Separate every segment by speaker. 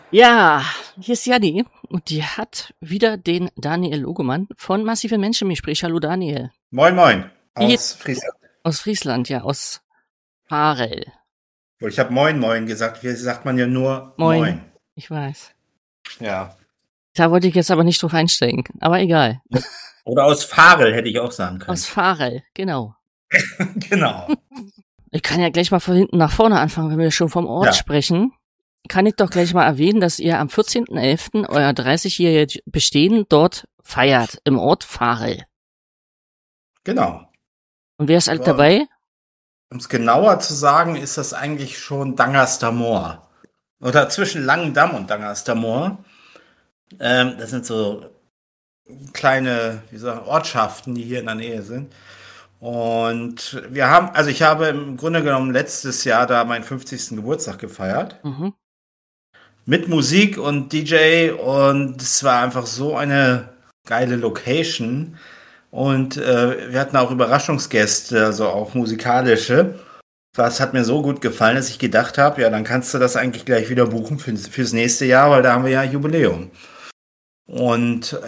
Speaker 1: Ja, hier ist Janni und die hat wieder den Daniel Logemann von Massive Menschen im Gespräch. Hallo Daniel.
Speaker 2: Moin, moin.
Speaker 1: Wie
Speaker 2: Aus Friesland.
Speaker 1: Aus Friesland, ja, aus Farel.
Speaker 2: Ich habe Moin, Moin gesagt. Wie sagt man ja nur Moin?
Speaker 1: Ich weiß.
Speaker 2: Ja.
Speaker 1: Da wollte ich jetzt aber nicht drauf einsteigen, aber egal.
Speaker 2: Oder aus Farel hätte ich auch sagen können.
Speaker 1: Aus Farel, genau.
Speaker 2: Genau.
Speaker 1: Ich kann ja gleich mal von hinten nach vorne anfangen, wenn wir schon vom Ort sprechen. Kann ich doch gleich mal erwähnen, dass ihr am 14.11. euer 30-jähriges Bestehen dort feiert, im Ort Farel.
Speaker 2: Genau.
Speaker 1: Und wer ist alt dabei?
Speaker 2: Um es genauer zu sagen, ist das eigentlich schon Dangerster-Moor. Oder zwischen Langendamm und Dangerster-Moor. Das sind so kleine, Ortschaften, die hier in der Nähe sind. Und ich habe im Grunde genommen letztes Jahr da meinen 50. Geburtstag gefeiert.
Speaker 1: Mhm.
Speaker 2: Mit Musik und DJ, und es war einfach so eine geile Location. Und wir hatten auch Überraschungsgäste, also auch musikalische. Das hat mir so gut gefallen, dass ich gedacht habe, ja, dann kannst du das eigentlich gleich wieder buchen fürs nächste Jahr, weil da haben wir ja Jubiläum. Und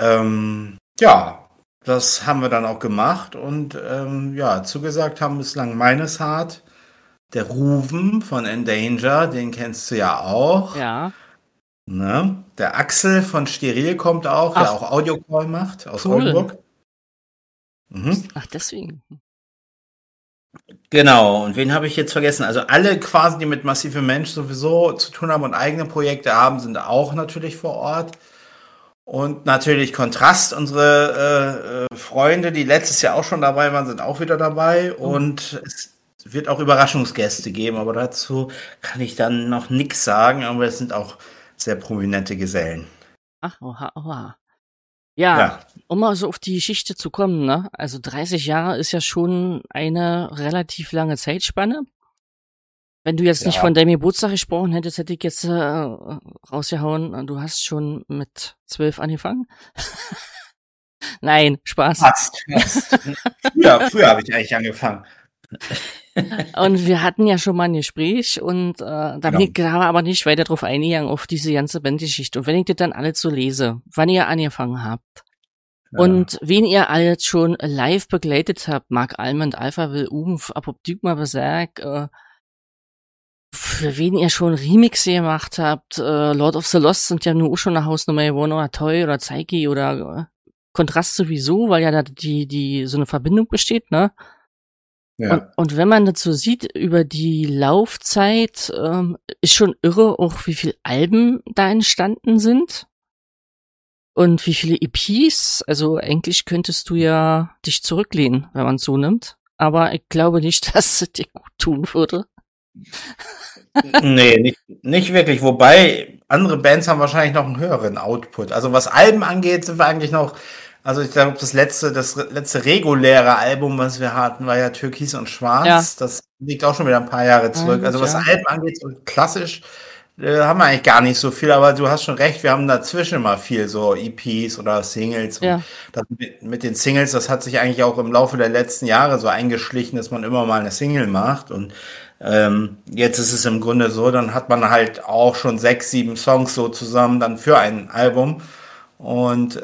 Speaker 2: das haben wir dann auch gemacht und zugesagt haben bislang Meineshart, der Ruven von Endanger, den kennst du ja auch.
Speaker 1: Ja.
Speaker 2: Ne? Der Axel von Steril kommt auch, der auch Audiocall macht, aus Oldenburg. Mhm.
Speaker 1: Ach, deswegen.
Speaker 2: Genau, und wen habe ich jetzt vergessen? Also alle quasi, die mit Massive Mensch sowieso zu tun haben und eigene Projekte haben, sind auch natürlich vor Ort. Und natürlich Kontrast, unsere Freunde, die letztes Jahr auch schon dabei waren, sind auch wieder dabei. Und es wird auch Überraschungsgäste geben, aber dazu kann ich dann noch nichts sagen, aber es sind auch sehr prominente Gesellen.
Speaker 1: Ach, oha. Ja, um mal so auf die Geschichte zu kommen, ne? Also 30 Jahre ist ja schon eine relativ lange Zeitspanne. Wenn du jetzt nicht von deinem Geburtstag gesprochen hättest, hätte ich jetzt rausgehauen, du hast schon mit 12 angefangen. Nein, Spaß.
Speaker 2: Fast. Früher habe ich eigentlich angefangen.
Speaker 1: Und wir hatten ja schon mal ein Gespräch und da bin ich aber nicht weiter drauf eingegangen, auf diese ganze Bandgeschichte. Und wenn ich das dann alles so lese, wann ihr angefangen habt und wen ihr alles schon live begleitet habt, Mark Almond, Alpha Will, Umf, Apoptygma Berserk, für wen ihr schon Remixe gemacht habt, Lord of the Lost sind ja nur schon eine Hausnummer geworden, oder Toy oder Zeiki oder Kontrast sowieso, weil ja da die so eine Verbindung besteht, ne?
Speaker 2: Ja.
Speaker 1: Und wenn man das so sieht über die Laufzeit, ist schon irre, auch wie viele Alben da entstanden sind und wie viele EPs. Also eigentlich könntest du ja dich zurücklehnen, wenn man es so nimmt. Aber ich glaube nicht, dass es dir gut tun würde.
Speaker 2: Nee, nicht wirklich. Wobei andere Bands haben wahrscheinlich noch einen höheren Output. Also was Alben angeht, sind wir eigentlich noch. Also ich glaube, das letzte reguläre Album, was wir hatten, war ja Türkis und Schwarz. Ja. Das liegt auch schon wieder ein paar Jahre zurück. Also was Alben angeht, so klassisch haben wir eigentlich gar nicht so viel. Aber du hast schon recht, wir haben dazwischen immer viel so EPs oder Singles.
Speaker 1: Ja.
Speaker 2: Das mit den Singles, das hat sich eigentlich auch im Laufe der letzten Jahre so eingeschlichen, dass man immer mal eine Single macht. Und jetzt ist es im Grunde so, dann hat man halt auch schon 6, 7 Songs so zusammen dann für ein Album. Und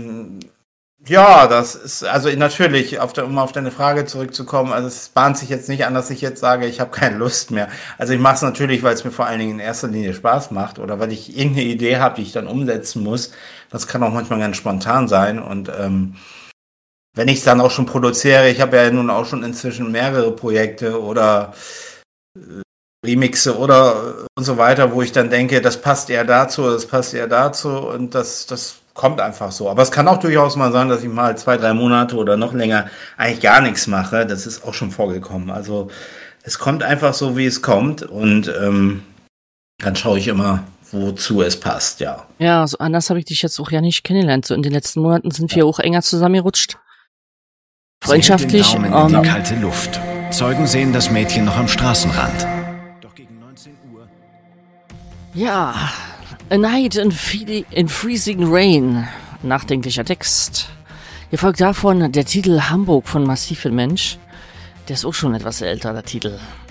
Speaker 2: das ist, also natürlich, um auf deine Frage zurückzukommen, also es bahnt sich jetzt nicht an, dass ich jetzt sage, ich habe keine Lust mehr. Also ich mache es natürlich, weil es mir vor allen Dingen in erster Linie Spaß macht oder weil ich irgendeine Idee habe, die ich dann umsetzen muss. Das kann auch manchmal ganz spontan sein. Und wenn ich es dann auch schon produziere, ich habe ja nun auch schon inzwischen mehrere Projekte oder Remixe oder und so weiter, wo ich dann denke, das passt eher dazu und das kommt einfach so. Aber es kann auch durchaus mal sein, dass ich mal 2, 3 Monate oder noch länger eigentlich gar nichts mache. Das ist auch schon vorgekommen. Also es kommt einfach so, wie es kommt und dann schaue ich immer, wozu es passt, ja.
Speaker 1: Ja, so anders habe ich dich jetzt auch ja nicht kennengelernt. So in den letzten Monaten sind wir auch enger zusammengerutscht. Freundschaftlich.
Speaker 3: Sie hält den Daumen in die kalte Luft. Zeugen sehen das Mädchen noch am Straßenrand. Doch gegen 19 Uhr.
Speaker 1: Ja, A Night in Freezing Rain. Nachdenklicher Text. Hier folgt davon der Titel Hamburg von Massive Mensch. Der ist auch schon etwas älter, der Titel.